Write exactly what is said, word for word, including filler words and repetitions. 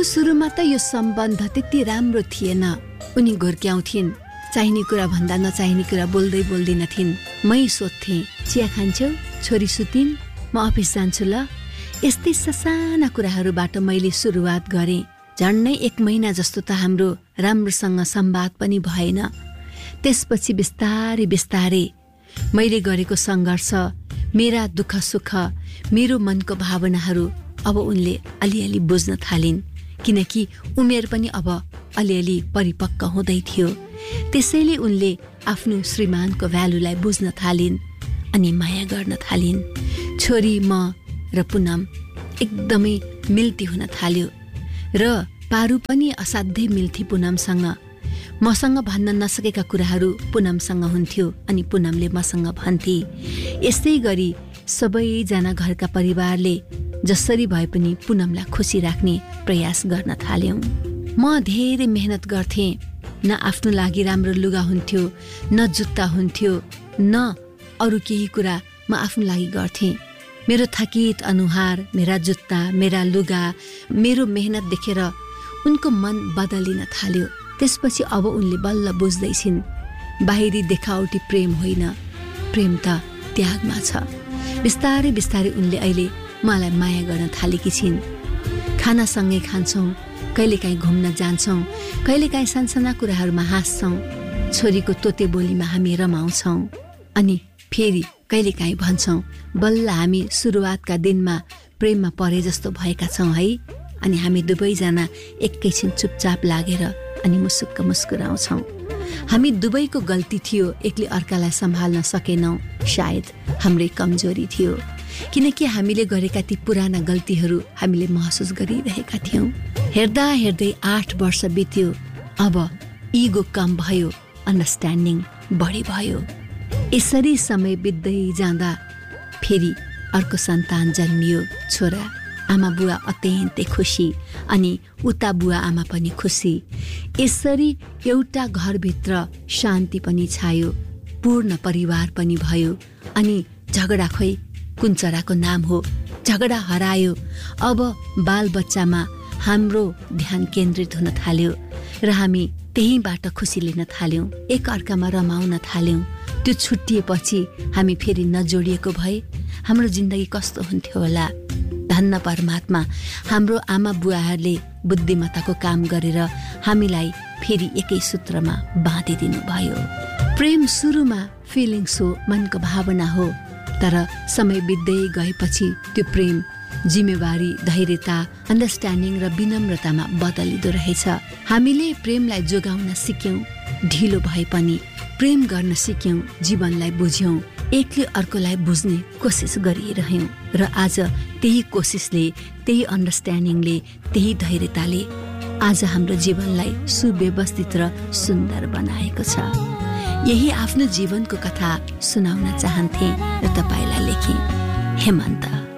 सुरु सुरुमा त यो सम्बन्ध त्यति राम्रो थिएन। उनी घोर्क्याउँथिन्, चाहिने कुरा भन्दा नचाहिने कुरा बोल्दै बोल्दिनथिन्। मै सोध्थेँ, चिया खान्छौ? छोरी सुतिन्, म अफिस जान्छु ल। यस्तै ससाना कुराहरूबाट मैले सुरुवात गरेँ। झन्नै एक महिना जस्तो त हाम्रो राम्रोसँग संवाद पनि भएन। त्यसपछि बिस्तारै बिस्तारै मैले गरेको सङ्घर्ष, मेरा दुःख सुख, मेरो मनको भावनाहरू अब उनले अलिअलि बुझ्न थालिन्, किनकि उमेर पनि अब अलिअलि परिपक्व हुँदै थियो। त्यसैले उनले आफ्नो श्रीमानको भ्यालुलाई बुझ्न थालिन् अनि माया गर्न थालिन्। छोरी म र पुनम एकदमै मिल्ती हुन थाल्यो र पारु पनि असाध्यै मिल्थी पुनमसँग। मसँग भन्न नसकेका कुराहरू पुनमसँग हुन्थ्यो अनि पुनमले मसँग भन्थे। यस्तै गरी सबैजना घरका परिवारले जसरी भए पनि पुनमलाई खुसी राख्ने प्रयास गर्न थाल्यौं। म धेरै मेहनत गर्थेँ। न आफ्नो लागि राम्रो लुगा हुन्थ्यो, न जुत्ता हुन्थ्यो, न अरू केही कुरा म आफ्नो लागि गर्थेँ। मेरो थकित अनुहार, मेरा जुत्ता, मेरा लुगा, मेरो मेहनत देखेर उनको मन बदलिन थाल्यो। त्यसपछि अब उनले बल्ल बुझ्दैछिन्, बाहिरी देखावटी प्रेम होइन, प्रेम त त्यागमा छ। बिस्तारै बिस्तारै उनले अहिले मलाई माया गर्न थालेकी छिन्। खाना सँगै खान्छौँ, कहिलेकाहीँ घुम्न जान्छौँ, कहिलेकाहीँ सानसाना कुराहरूमा हाँस्छौँ, छोरीको तोते बोलीमा हामी रमाउँछौँ। अनि फेरि कहिलेकाहीँ भन्छौँ, बल्ल हामी सुरुवातका दिनमा प्रेममा परे जस्तो भएका छौँ है। अनि हामी दुवैजना एकैछिन चुपचाप लागेर अनि मुसुक्क मुस्कुराउँछौँ। हामी दुवैको गल्ती थियो, एक्लै अर्कालाई सम्हाल्न सकेनौँ। सायद हाम्रै कमजोरी थियो, किनकि हामीले गरेका ती पुराना गल्तीहरू हामीले महसुस गरिरहेका थियौँ। हेर्दा हेर्दै आठ वर्ष बित्यो। अब इगो कम भयो, अन्डरस्ट्यान्डिङ बढी भयो। यसरी समय बित्दै जाँदा फेरि अर्को सन्तान जन्मियो, छोरा। आमा बुवा अत्यन्तै खुसी अनि उता बुवा आमा पनि खुसी। यसरी एउटा घरभित्र शान्ति पनि छायो, पूर्ण परिवार पनि भयो। अनि झगडा खोइ कुन चराको नाम हो, झगडा हरायो। अब बाल बच्चामा हाम्रो ध्यान केन्द्रित हुन थाल्यो र हामी त्यहीबाट खुसी लिन थाल्यौँ, एक अर्कामा रमाउन थाल्यौँ। त्यो छुट्टिएपछि हामी फेरि नजोडिएको भए हाम्रो जिन्दगी कस्तो हुन्थ्यो होला। धन्न परमात्मा, हाम्रो आमा बुवाहरूले बुद्धिमत्ताको काम गरेर हामीलाई फेरि एकै सूत्रमा बाँधिदिनु भयो। प्रेम सुरुमा फिलिङ्स हो, मनको भावना हो, तर समय बित्दै गएपछि त्यो प्रेम जिम्मेवारी, धैर्यता, अन्डरस्ट्यान्डिङ र विनम्रतामा बदलिँदो रहेछ। हामीले प्रेमलाई जोगाउन सिक्यौँ, ढिलो भए पनि प्रेम गर्न सिक्यौँ, जीवनलाई बुझ्यौँ, एकले अर्कोलाई बुझ्ने कोसिस गरिरह्यौँ। र आज त्यही कोसिसले, त्यही अन्डरस्ट्यान्डिङले, त्यही धैर्यताले आज हाम्रो जीवनलाई सुव्यवस्थित र सुन्दर बनाएको छ। यही आफ्नो जीवनको कथा सुनाउन चाहन्थे र तपाईँलाई लेखेँ। हेमन्त।